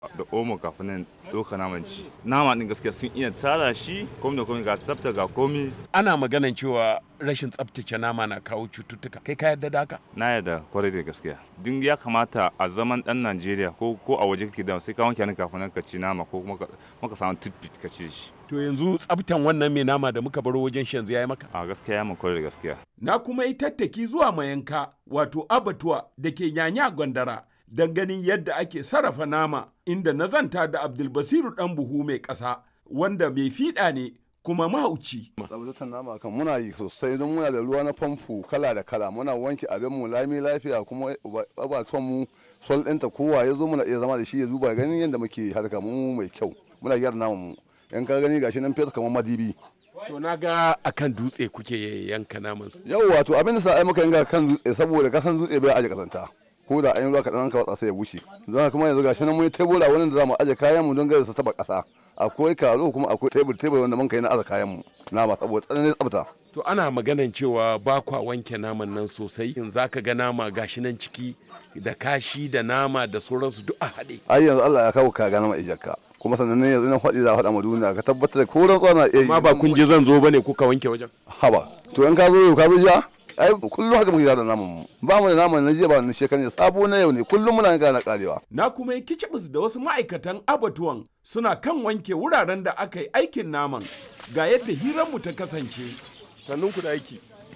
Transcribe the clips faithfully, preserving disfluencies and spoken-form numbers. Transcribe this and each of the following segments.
da omo kafin nan ɗauka naman ci. Nama ɗin gaskiya sun iya tsara shi, komi da komi ga tsafta ga komi. Ana maganan cewa rashin tsaftace nama na kawo cututtuka. Kai ka yarda da haka? Na yarda kwarai da gaskiya. Din ya kamata a zaman ɗan Najeriya ko ko a waje kake da sai ka wanke hannun kafin nan ka ci nama ko kuma ka samu toothpick ka ci shi. To yanzu tsaftan wannan mai nama da muka baro wajen shi yanzu ya yi maka? A gaskiya ya mun kwarai da gaskiya. Na kuma yi tattaki zuwa mayanka wato abatuwa da ke Nyanya Gwandara don ganin yadda ake sarrafa nama, inda na zanta da Abdulbasiru ɗan buhu mai ƙasa wanda mai fiɗa ne kuma mahauci. Tsabtatar nama kan muna yi sosai don muna da ruwa na famfo kala da kala, muna wanke abin mu lami lafiya kuma abatuwan mu sol ɗinta kowa ya zo muna iya zama da shi ya zuba ganin yadda muke harka mu mai kyau, muna gyara naman mu. In ka gani gashi nan fesa kamar madibi. To na ga akan dutse kuke yanka naman su. Yau wato abin da sa ai muka yanka kan dutse saboda kasan dutse bai aje kasanta. Ko da an yi ruwa kaɗan ka watsa sai ya bushe. Don kuma yanzu gashi nan mun yi tebura wani da za mu aje kayan mu don gare su taba ƙasa. Akwai karo kuma akwai tebur tebur wanda mun kai na aza kayan mu. Nama saboda tsananin tsafta. To ana maganan cewa ba kwa wanke naman nan sosai, in zaka ga nama gashi nan ciki da kashi da nama da sauransu duk a haɗe. Ai yanzu Allah ya kawo ka ga nama ijakka. Kuma sannan ne yanzu na faɗi za a faɗa ma duniya ka tabbatar da koran tsana iya yi. Amma ba kun je zan zo bane kuka wanke wajen. Haba to in ka zo yau ka zo jiya ai kullum haka muke da naman mu. Ba mu da naman na jiya ba na shekaran jiya sabo na yau ne kullum muna ga na karewa. Na kuma yi kicibis da wasu ma'aikatan abatuwan suna kan wanke wuraren da aka yi aikin naman, ga yadda hiranmu ta kasance. Sannun ku da aiki.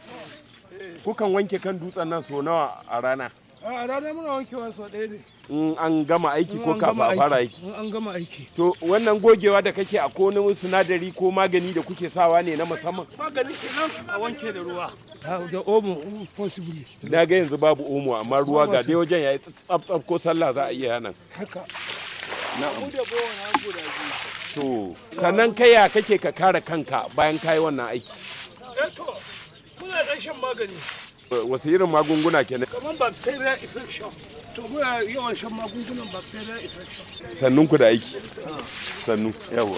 Kukan wanke kan dutsen nan so nawa a rana? A rana muna wankewa sau ɗaya ne. In an gama aiki ko kafin a fara aiki? In an gama aiki. To wannan gogewa da kake a wani sinadari ko magani da kuke sawa ne na musamman? Magani kenan a wanke da ruwa. Da omo possibly. Na ga yanzu babu omo amma ruwa ga dai wajen yayi tsaf ko sallah za a iya nan. Haka. Na'am. Da bawa na guda biyu. To sannan kai ya kake ka kare kanka bayan kayi wannan aiki? Eh to muna ɗan shan magani. Wasu irin magunguna kenan? Kamar bacteria infection. To muna yawan shan magungunan bacteria infection. Sannun ku da aiki. Sannu yawa.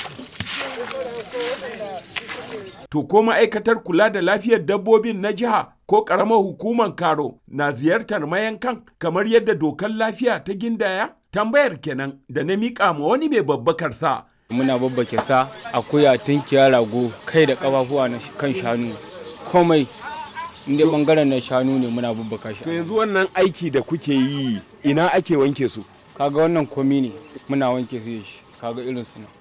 To ko ma'aikatar kula da lafiyar dabbobin na jiha ko ƙaramar hukumar Karo na ziyartar mayankan kamar yadda dokar lafiya ta gindaya? Tambayar kenan da na miƙa ma wani mai babbakar sa. Muna babbake sa, akuya, tunkiya, rago, kai da ƙafafuwa na kan shanu, komai. Inda bangaren na shanu ne muna babbaka shi. To yanzu wannan aiki da kuke yi ina ake wanke su? Kaga wannan komi ne muna wanke su shi, kaga irin su ne.